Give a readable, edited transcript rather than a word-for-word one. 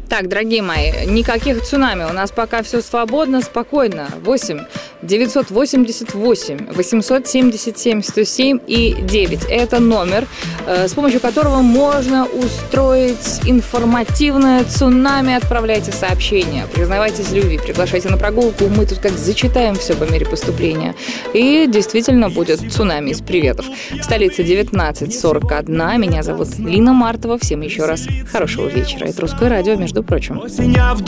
Так, дорогие мои, никаких цунами. У нас пока все свободно, спокойно. 8 988 877 107 и 9. Это номер, с помощью которого можно устроить информативное цунами. Отправляйте сообщения, признавайтесь в любви, приглашайте на прогулку. Мы тут как зачитаем все по мере поступления. И действительно будет цунами из приветов. Столица 1941. Меня зовут Лина Мартова. Всем еще раз хорошего вечера. Это Русское радио, между прочим.